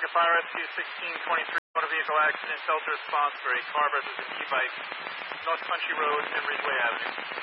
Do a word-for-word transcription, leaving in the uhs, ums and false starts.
Pawtucket Fire Rescue sixteen twenty-three, motor vehicle accident, shelter response for a car versus an e-bike, North Country Road and Ridgeway Avenue.